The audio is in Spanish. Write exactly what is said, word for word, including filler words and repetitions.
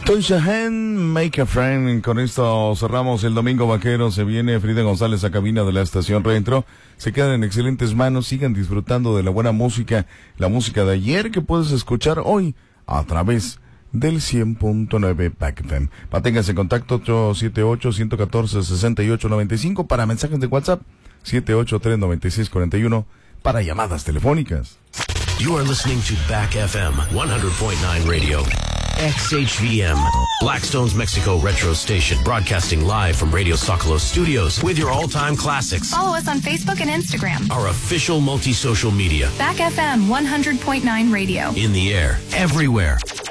Toysha Hand, Make a Friend. Con esto cerramos el Domingo Vaquero. Se viene Frida González a cabina de la estación Retro. Se quedan en excelentes manos. Sigan disfrutando de la buena música, la música de ayer que puedes escuchar hoy a través del cien punto nueve Back F M. Manténgase en contacto ocho siete ocho, uno uno cuatro, seis ocho nueve cinco para mensajes de WhatsApp, siete ocho tres, nueve seis cuatro uno para llamadas telefónicas. You are listening to Back F M one hundred point nine Radio. X H V M, Blackstone's Mexico Retro Station, broadcasting live from Radio Socolos Studios with your all-time classics. Follow us on Facebook and Instagram. Our official multi-social media. Back F M one hundred point nine Radio. In the air, everywhere.